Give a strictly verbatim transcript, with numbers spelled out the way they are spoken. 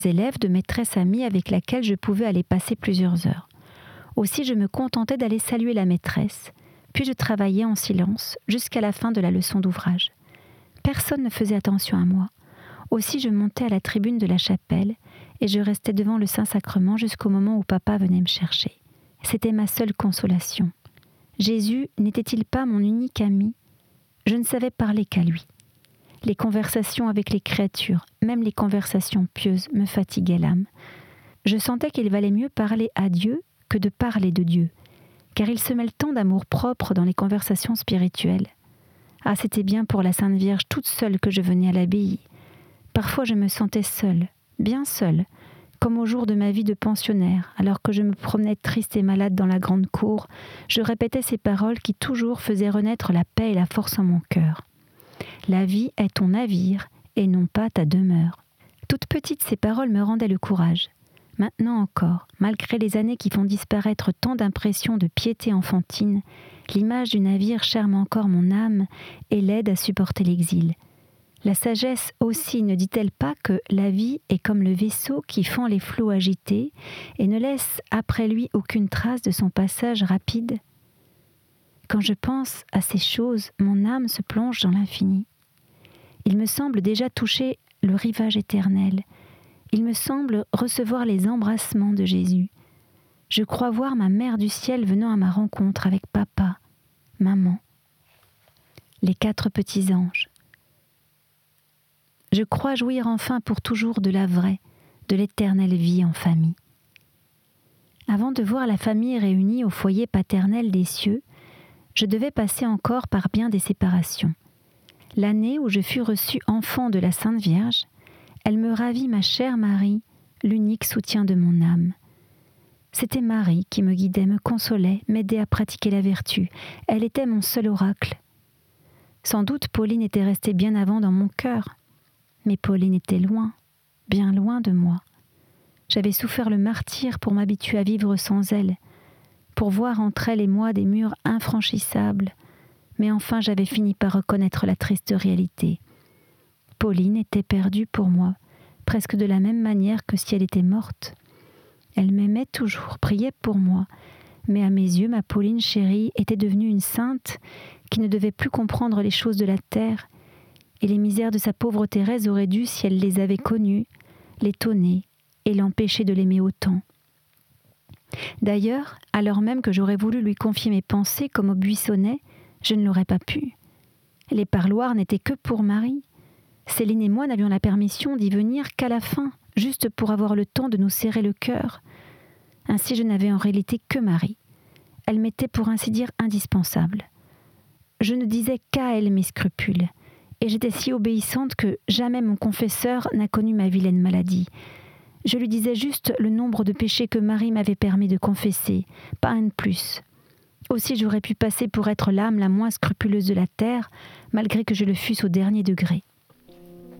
élèves de maîtresse amie avec laquelle je pouvais aller passer plusieurs heures. Aussi, je me contentais d'aller saluer la maîtresse, puis je travaillais en silence jusqu'à la fin de la leçon d'ouvrage. Personne ne faisait attention à moi. Aussi, je montais à la tribune de la chapelle et je restais devant le Saint-Sacrement jusqu'au moment où papa venait me chercher. C'était ma seule consolation. Jésus n'était-il pas mon unique ami ? Je ne savais parler qu'à lui. Les conversations avec les créatures, même les conversations pieuses, me fatiguaient l'âme. Je sentais qu'il valait mieux parler à Dieu que de parler de Dieu, car il se mêle tant d'amour-propre dans les conversations spirituelles. Ah, c'était bien pour la Sainte Vierge toute seule que je venais à l'abbaye. Parfois je me sentais seule, bien seule, comme au jour de ma vie de pensionnaire, alors que je me promenais triste et malade dans la grande cour, je répétais ces paroles qui toujours faisaient renaître la paix et la force en mon cœur. La vie est ton navire et non pas ta demeure. Toute petite, ces paroles me rendaient le courage. Maintenant encore, malgré les années qui font disparaître tant d'impressions de piété enfantine, l'image du navire charme encore mon âme et l'aide à supporter l'exil. La sagesse aussi ne dit-elle pas que la vie est comme le vaisseau qui fend les flots agités et ne laisse après lui aucune trace de son passage rapide ? Quand je pense à ces choses, mon âme se plonge dans l'infini. Il me semble déjà toucher le rivage éternel. Il me semble recevoir les embrassements de Jésus. Je crois voir ma mère du ciel venant à ma rencontre avec papa, maman, les quatre petits anges. Je crois jouir enfin pour toujours de la vraie, de l'éternelle vie en famille. Avant de voir la famille réunie au foyer paternel des cieux, je devais passer encore par bien des séparations. L'année où je fus reçue enfant de la Sainte Vierge, elle me ravit ma chère Marie, l'unique soutien de mon âme. C'était Marie qui me guidait, me consolait, m'aidait à pratiquer la vertu. Elle était mon seul oracle. Sans doute Pauline était restée bien avant dans mon cœur. Mais Pauline était loin, bien loin de moi. J'avais souffert le martyre pour m'habituer à vivre sans elle, pour voir entre elle et moi des murs infranchissables. Mais enfin j'avais fini par reconnaître la triste réalité. Pauline était perdue pour moi, presque de la même manière que si elle était morte. Elle m'aimait toujours, priait pour moi, mais à mes yeux, ma Pauline chérie était devenue une sainte qui ne devait plus comprendre les choses de la terre, et les misères de sa pauvre Thérèse auraient dû, si elle les avait connues, l'étonner et l'empêcher de l'aimer autant. D'ailleurs, alors même que j'aurais voulu lui confier mes pensées comme au buissonnet, je ne l'aurais pas pu. Les parloirs n'étaient que pour Marie. Céline et moi n'avions la permission d'y venir qu'à la fin, juste pour avoir le temps de nous serrer le cœur. Ainsi, je n'avais en réalité que Marie. Elle m'était pour ainsi dire indispensable. Je ne disais qu'à elle mes scrupules, et j'étais si obéissante que jamais mon confesseur n'a connu ma vilaine maladie. Je lui disais juste le nombre de péchés que Marie m'avait permis de confesser, pas un de plus. Aussi j'aurais pu passer pour être l'âme la moins scrupuleuse de la terre, malgré que je le fusse au dernier degré.